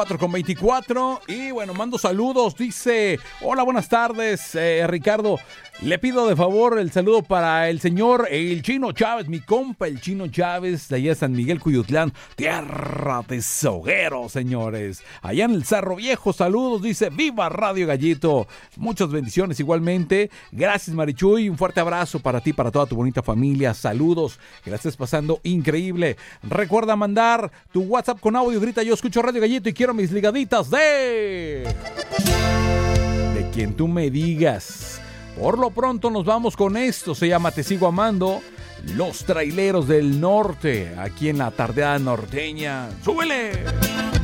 4:24 y bueno, mando saludos, dice, hola, buenas tardes, Ricardo, le pido de favor el saludo para el señor el Chino Chávez, mi compa el Chino Chávez, de allá de San Miguel Cuyutlán, tierra de sogueros, señores, allá en el Cerro Viejo, saludos, dice, viva Radio Gallito, muchas bendiciones igualmente, gracias Marichuy, un fuerte abrazo para ti, para toda tu bonita familia, saludos, que la estés pasando increíble, recuerda mandar tu WhatsApp con audio, grita yo escucho Radio Gallito y quiero mis ligaditas de quien tú me digas. Por lo pronto nos vamos con esto, se llama Te Sigo Amando, Los Traileros del Norte, aquí en la tardeada norteña. ¡Súbele!